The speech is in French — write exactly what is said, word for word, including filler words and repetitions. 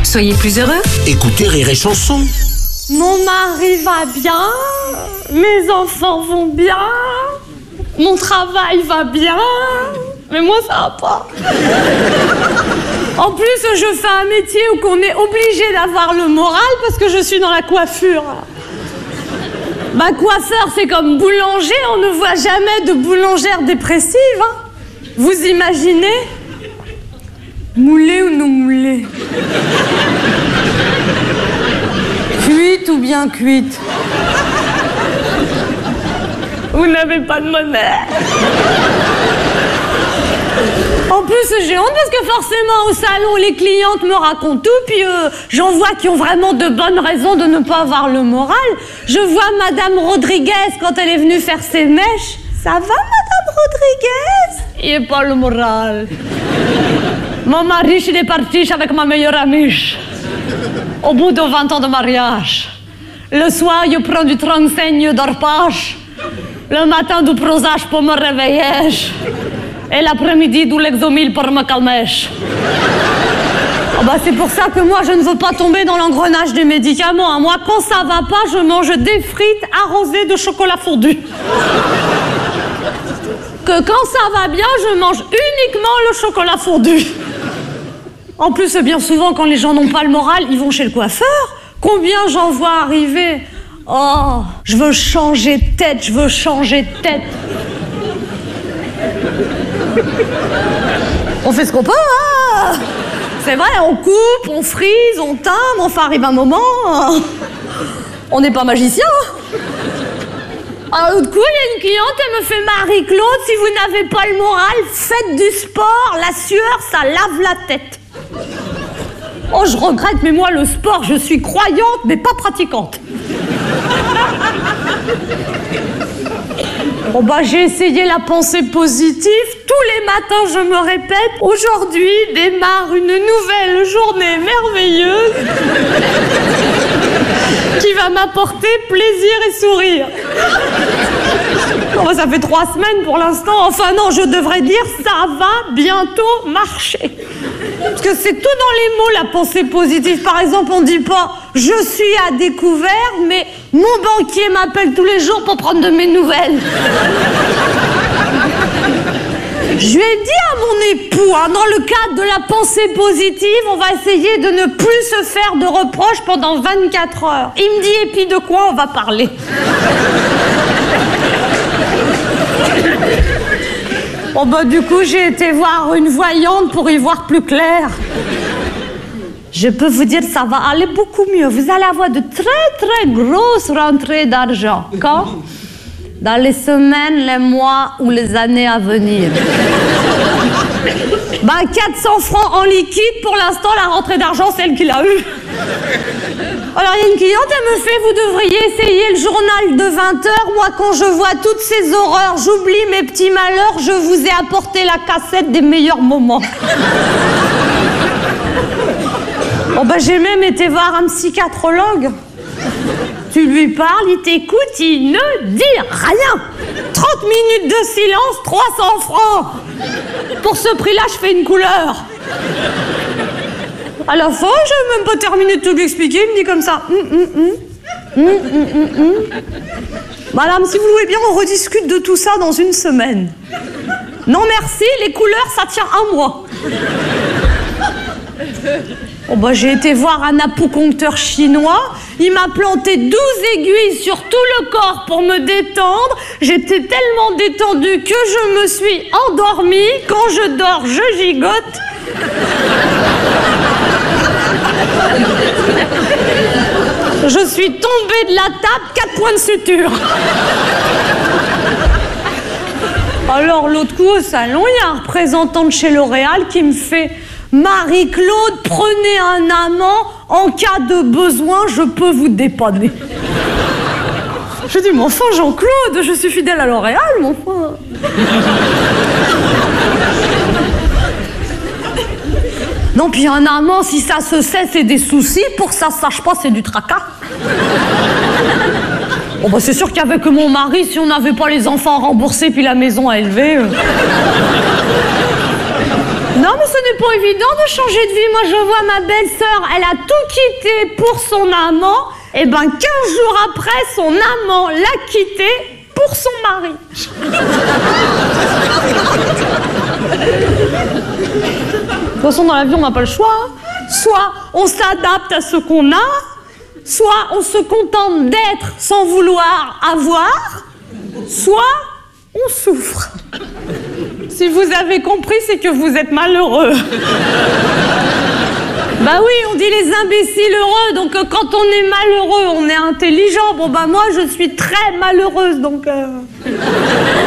soyez plus heureux. Écoutez Rire et Chanson. Mon mari va bien, mes enfants vont bien, mon travail va bien, mais moi ça va pas. En plus, je fais un métier où on est obligé d'avoir le moral parce que je suis dans la coiffure. Bah, coiffeur, c'est comme boulanger, on ne voit jamais de boulangère dépressive. Hein. Vous imaginez? Moulé ou non moulé? Cuite ou bien cuite? Vous n'avez pas de monnaie. En plus, j'ai honte parce que forcément, au salon, les clientes me racontent tout, puis euh, j'en vois qui ont vraiment de bonnes raisons de ne pas avoir le moral. Je vois Madame Rodriguez quand elle est venue faire ses mèches. Ça va, Madame Rodriguez? Il n'y a pas le moral. Mon mari, il est parti avec ma meilleure amie. Au bout de vingt ans de mariage. Le soir, je prends du trente-cinq, je dors pas. Le matin, du prosage pour me réveiller. Et l'après-midi, du Lexomil pour me calmer. Oh bah c'est pour ça que moi, je ne veux pas tomber dans l'engrenage des médicaments. Hein. Moi, quand ça va pas, je mange des frites arrosées de chocolat fondu. Que quand ça va bien, je mange uniquement le chocolat fondu. En plus, bien souvent, quand les gens n'ont pas le moral, ils vont chez le coiffeur. Combien j'en vois arriver? Oh, je veux changer de tête, je veux changer de tête. On fait ce qu'on peut, hein. C'est vrai, on coupe, on frise, on teint, mais enfin arrive un moment, hein. On n'est pas magicien. Alors, l'autre coup, il y a une cliente, elle me fait Marie-Claude, si vous n'avez pas le moral, faites du sport, la sueur, ça lave la tête. Oh, je regrette, mais moi, le sport, je suis croyante, mais pas pratiquante. Bon bah j'ai essayé la pensée positive. Tous les matins je me répète, aujourd'hui démarre une nouvelle journée merveilleuse qui va m'apporter plaisir et sourire. Bon bah, ça fait trois semaines pour l'instant. Enfin non, je devrais dire ça va bientôt marcher. Parce que c'est tout dans les mots la pensée positive. Par exemple, on dit pas je suis à découvert, mais mon banquier m'appelle tous les jours pour prendre de mes nouvelles. Je lui ai dit à mon époux, hein, dans le cadre de la pensée positive, on va essayer de ne plus se faire de reproches pendant vingt-quatre heures. Il me dit, et puis de quoi on va parler? Bon bah du coup, j'ai été voir une voyante pour y voir plus clair. Je peux vous dire, ça va aller beaucoup mieux. Vous allez avoir de très très grosses rentrées d'argent. Quand? Dans les semaines, les mois ou les années à venir. Ben, quatre cents francs en liquide, pour l'instant, la rentrée d'argent, c'est elle qui l'a eu. Alors, il y a une cliente, elle me fait, vous devriez essayer le journal de vingt heures. Moi, quand je vois toutes ces horreurs, j'oublie mes petits malheurs, je vous ai apporté la cassette des meilleurs moments. Bon, ben, j'ai même été voir un psychiatrologue. Tu lui parles, il t'écoute, il ne dit rien. trente minutes de silence, trois cents francs. Pour ce prix-là, je fais une couleur. À la fin, je n'ai même pas terminé de tout lui expliquer, il me dit comme ça. Hum, hum, hum. Hum, hum, hum, hum. Madame, si vous voulez bien, on rediscute de tout ça dans une semaine. Non merci, les couleurs, ça tient un mois. Bon bah, j'ai été voir un acupuncteur chinois. Il m'a planté douze aiguilles sur tout le corps pour me détendre. J'étais tellement détendue que je me suis endormie. Quand je dors, je gigote. Je suis tombée de la table, quatre points de suture. Alors l'autre coup au salon, il y a un représentant de chez L'Oréal qui me fait « Marie-Claude, prenez un amant, en cas de besoin, je peux vous dépanner. » Je dis « Mais enfin Jean-Claude, je suis fidèle à L'Oréal, mon frère. » Non, puis un amant, si ça se sait, c'est des soucis. Pour ça se sache pas, c'est du tracas. Bon, bah, c'est sûr qu'avec mon mari, si on n'avait pas les enfants remboursés puis la maison à élever... Euh... Non, mais ce n'est pas évident de changer de vie. Moi, je vois ma belle-sœur, elle a tout quitté pour son amant. Et ben, quinze jours après, son amant l'a quitté pour son mari. De toute façon, dans la vie, on n'a pas le choix. Hein. Soit on s'adapte à ce qu'on a, soit on se contente d'être sans vouloir avoir, soit on souffre. Si vous avez compris, c'est que vous êtes malheureux. Bah oui, on dit les imbéciles heureux, donc euh, quand on est malheureux, on est intelligent. Bon bah moi, je suis très malheureuse, donc... Euh...